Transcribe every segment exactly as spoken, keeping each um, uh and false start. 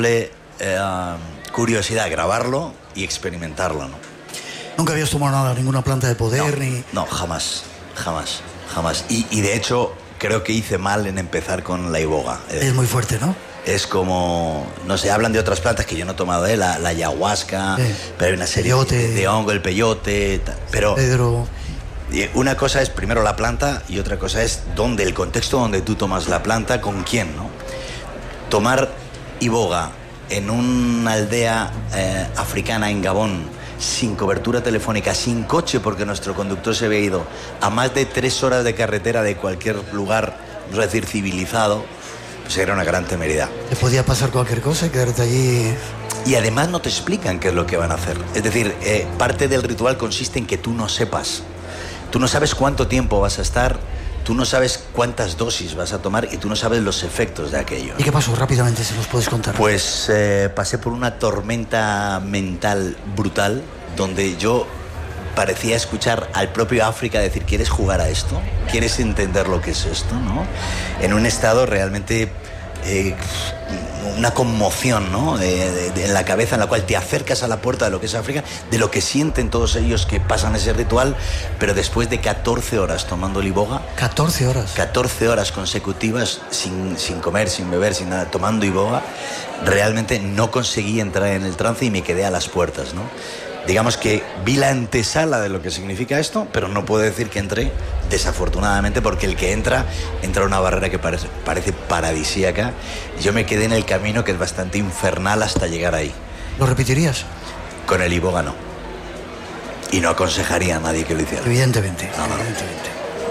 simple eh, curiosidad, grabarlo y experimentarlo, ¿no? ¿Nunca habías tomado nada, ninguna planta de poder? No, ni... no jamás, jamás, jamás. Y, y de hecho, creo que hice mal en empezar con la iboga. Es, es muy fuerte, ¿no? Es como, no sé, hablan de otras plantas que yo no he tomado, ¿eh? la, la ayahuasca, sí. Pero hay una serie peyote, de, de hongo, el peyote, pero... Pedro... Una cosa es primero la planta y otra cosa es dónde, el contexto donde tú tomas la planta, con quién, ¿no? Tomar iboga en una aldea eh, africana en Gabón, sin cobertura telefónica, sin coche, porque nuestro conductor se había ido a más de tres horas de carretera de cualquier lugar, vamos a decir, civilizado, pues era una gran temeridad. Te podía pasar cualquier cosa y quedarte allí... Y además no te explican qué es lo que van a hacer. Es decir, eh, parte del ritual consiste en que tú no sepas. Tú no sabes cuánto tiempo vas a estar, tú no sabes cuántas dosis vas a tomar y tú no sabes los efectos de aquello. ¿Y qué pasó rápidamente, si nos puedes contar? Pues eh, pasé por una tormenta mental brutal, donde yo parecía escuchar al propio África decir: ¿quieres jugar a esto? ¿Quieres entender lo que es esto? ¿No? En un estado realmente... Eh, una conmoción, ¿no? De, de, de, en la cabeza, en la cual te acercas a la puerta de lo que es África, de lo que sienten todos ellos que pasan ese ritual, pero después de catorce horas tomando el iboga. ¿catorce horas? catorce horas consecutivas, sin, sin comer, sin beber, sin nada, tomando iboga, realmente no conseguí entrar en el trance y me quedé a las puertas, ¿no? Digamos que vi la antesala de lo que significa esto, pero no puedo decir que entré, desafortunadamente, porque el que entra, entra a una barrera que parece, parece paradisíaca. Yo me quedé en el camino, que es bastante infernal, hasta llegar ahí. ¿Lo repetirías? Con el iboga no. Y no aconsejaría a nadie que lo hiciera. Evidentemente, no, no. evidentemente.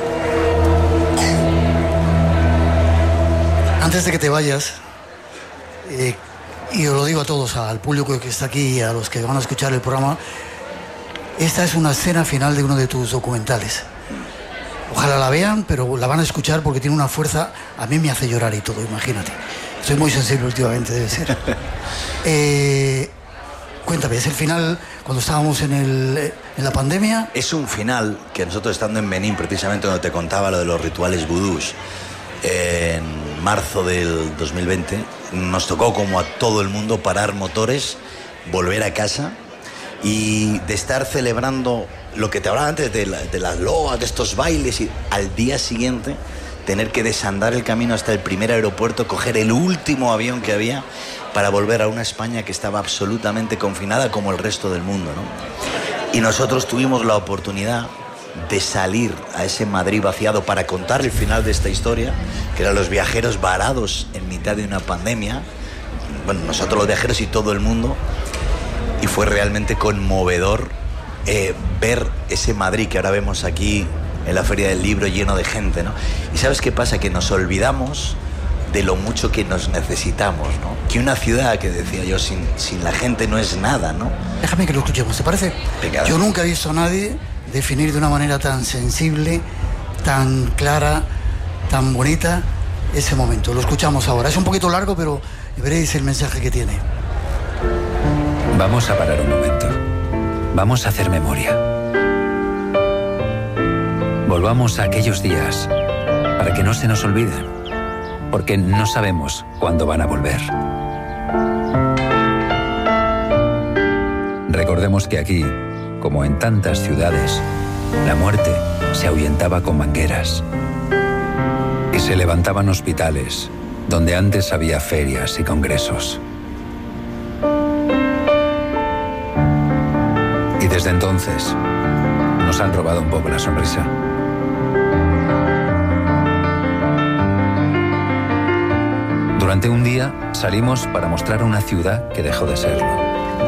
Antes de que te vayas, eh, y os lo digo a todos, al público que está aquí y a los que van a escuchar el programa, esta es una escena final de uno de tus documentales. Ojalá la vean, pero la van a escuchar porque tiene una fuerza, a mí me hace llorar y todo, imagínate. Soy muy sensible últimamente, debe ser. eh, cuéntame, ¿es el final cuando estábamos en, el, en la pandemia? Es un final que nosotros, estando en Benín, precisamente donde te contaba lo de los rituales vudús, en marzo del dos mil veinte, nos tocó, como a todo el mundo, parar motores, volver a casa y de estar celebrando lo que te hablaba antes de, la, de las loas, de estos bailes, y al día siguiente tener que desandar el camino hasta el primer aeropuerto, coger el último avión que había para volver a una España que estaba absolutamente confinada como el resto del mundo, ¿no? Y nosotros tuvimos la oportunidad de salir a ese Madrid vaciado para contar el final de esta historia, que eran los viajeros varados en mitad de una pandemia, bueno, nosotros los viajeros y todo el mundo, y fue realmente conmovedor eh, ver ese Madrid que ahora vemos aquí en la Feria del Libro, lleno de gente, ¿no? Y ¿sabes qué pasa? Que nos olvidamos de lo mucho que nos necesitamos, ¿no? Que una ciudad, que decía yo, sin, sin la gente no es nada, ¿no? Déjame que lo escuchemos, ¿te parece? Venga. Yo nunca he visto a nadie definir de una manera tan sensible, tan clara, tan bonita ese momento. Lo escuchamos ahora. Es un poquito largo, pero veréis el mensaje que tiene. Vamos a parar un momento. Vamos a hacer memoria. Volvamos a aquellos días para que no se nos olviden, porque no sabemos cuándo van a volver. Recordemos que aquí, como en tantas ciudades, la muerte se ahuyentaba con mangueras, que se levantaban hospitales donde antes había ferias y congresos. Y desde entonces nos han robado un poco la sonrisa. Durante un día salimos para mostrar una ciudad que dejó de serlo.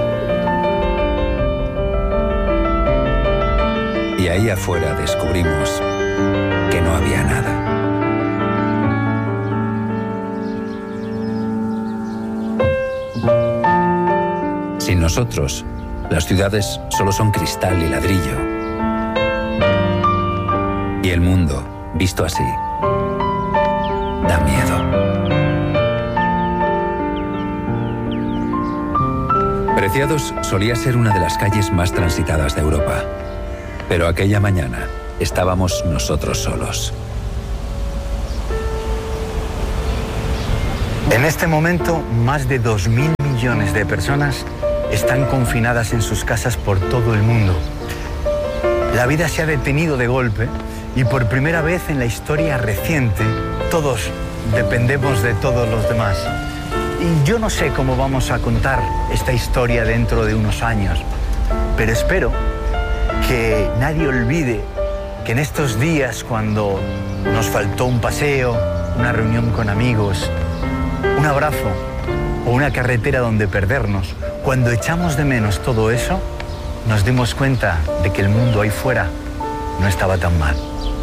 Y ahí afuera descubrimos que no había nada. Sin nosotros, las ciudades solo son cristal y ladrillo. Y el mundo, visto así, da miedo. Preciados solía ser una de las calles más transitadas de Europa. Pero aquella mañana estábamos nosotros solos. En este momento, más de dos mil millones de personas están confinadas en sus casas por todo el mundo. La vida se ha detenido de golpe y por primera vez en la historia reciente todos dependemos de todos los demás. Y yo no sé cómo vamos a contar esta historia dentro de unos años, pero espero que nadie olvide que en estos días, cuando nos faltó un paseo, una reunión con amigos, un abrazo o una carretera donde perdernos, cuando echamos de menos todo eso, nos dimos cuenta de que el mundo ahí fuera no estaba tan mal.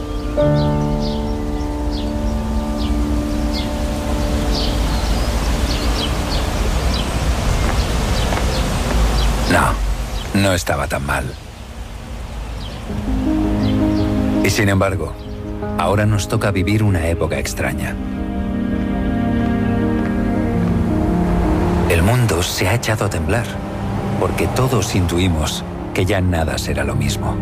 No, no estaba tan mal. Y sin embargo, ahora nos toca vivir una época extraña. El mundo se ha echado a temblar, porque todos intuimos que ya nada será lo mismo.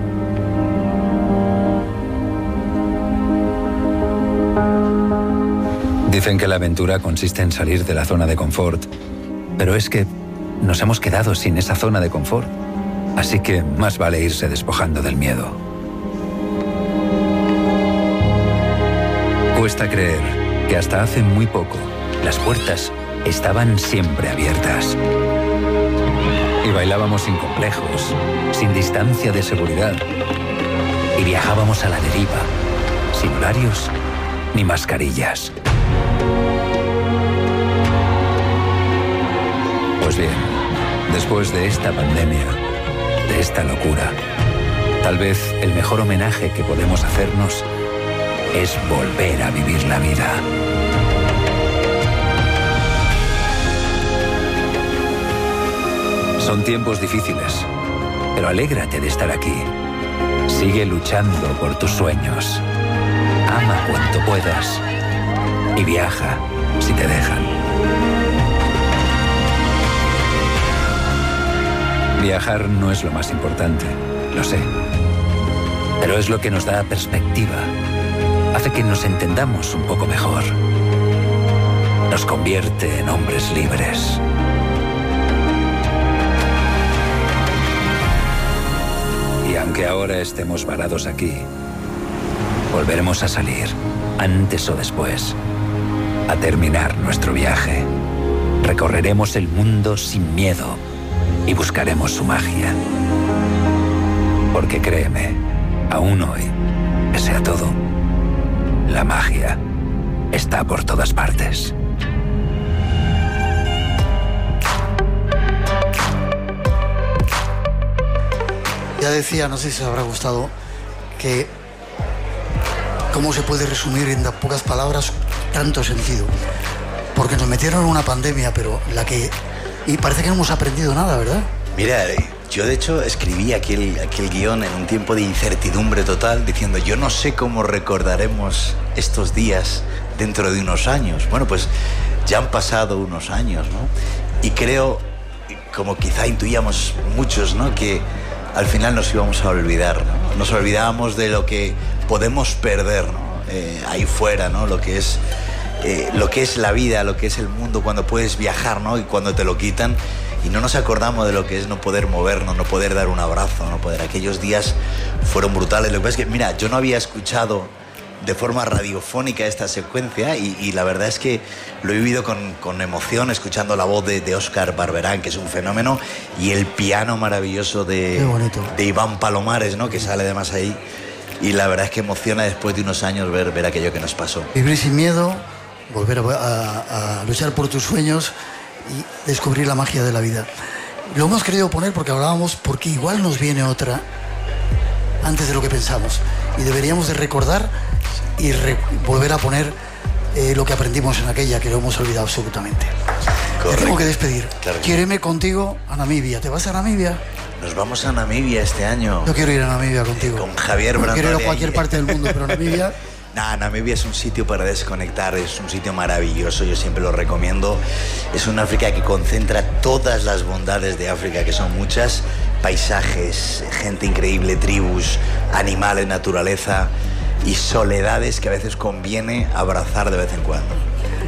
Dicen que la aventura consiste en salir de la zona de confort, pero es que nos hemos quedado sin esa zona de confort, así que más vale irse despojando del miedo. Cuesta creer que hasta hace muy poco las puertas estaban siempre abiertas. Y bailábamos sin complejos, sin distancia de seguridad. Y viajábamos a la deriva, sin horarios ni mascarillas. Pues bien, después de esta pandemia, de esta locura, tal vez el mejor homenaje que podemos hacernos es volver a vivir la vida. Son tiempos difíciles, pero alégrate de estar aquí. Sigue luchando por tus sueños. Ama cuanto puedas y viaja si te dejan. Viajar no es lo más importante, lo sé, pero es lo que nos da perspectiva. Hace que nos entendamos un poco mejor. Nos convierte en hombres libres. Y aunque ahora estemos varados aquí, volveremos a salir, antes o después, a terminar nuestro viaje. Recorreremos el mundo sin miedo y buscaremos su magia. Porque créeme, aún hoy, pese a todo, la magia está por todas partes. Ya decía, no sé si os habrá gustado, que cómo se puede resumir en pocas palabras tanto sentido. Porque nos metieron en una pandemia, pero la que... Y parece que no hemos aprendido nada, ¿verdad? Mira, yo de hecho escribí aquel, aquel guión en un tiempo de incertidumbre total, diciendo, yo no sé cómo recordaremos estos días dentro de unos años. Bueno, pues ya han pasado unos años, ¿no? Y creo, como quizá intuíamos muchos, ¿no?, que al final nos íbamos a olvidar, ¿no? Nos olvidábamos de lo que podemos perder, ¿no? Eh, ahí fuera, ¿no? Lo que es... Eh, lo que es la vida, lo que es el mundo cuando puedes viajar, ¿no?, y cuando te lo quitan, y no nos acordamos de lo que es no poder movernos, no poder dar un abrazo, no poder. Aquellos días fueron brutales. Lo que pasa es que, mira, yo no había escuchado de forma radiofónica esta secuencia y, y la verdad es que lo he vivido con, con emoción, escuchando la voz de, de Óscar Barberán, que es un fenómeno, y el piano maravilloso de, de Iván Palomares, ¿no?, que sale además ahí, y la verdad es que emociona después de unos años ver, ver aquello que nos pasó. Vivir sin miedo, volver a, a, a luchar por tus sueños y descubrir la magia de la vida. Lo hemos querido poner porque hablábamos, porque igual nos viene otra antes de lo que pensamos, y deberíamos de recordar y re, volver a poner eh, lo que aprendimos en aquella, que lo hemos olvidado absolutamente. Correcto. Te tengo que despedir. Claro. Quiero irme contigo a Namibia. ¿Te vas a Namibia? Nos vamos a Namibia este año. Yo quiero ir a Namibia contigo. Con Javier Brandoli. Quiero ir a cualquier parte del mundo, pero Namibia... Nah, Namibia es un sitio para desconectar, es un sitio maravilloso, yo siempre lo recomiendo. Es un África que concentra todas las bondades de África, que son muchas: paisajes, gente increíble, tribus, animales, naturaleza y soledades que a veces conviene abrazar de vez en cuando.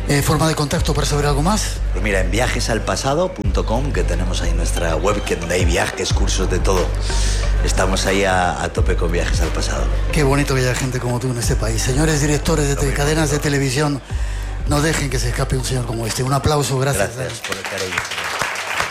Eh, ¿Forma de contacto para saber algo más? Pues mira, en viajes al pasado punto com, que tenemos ahí nuestra web, que donde hay viajes, cursos, de todo. Estamos ahí a, a tope con Viajes al Pasado. Qué bonito que haya gente como tú en este país. Señores directores de te- cadenas de televisión, no dejen que se escape un señor como este. Un aplauso, gracias. Gracias por el cariño.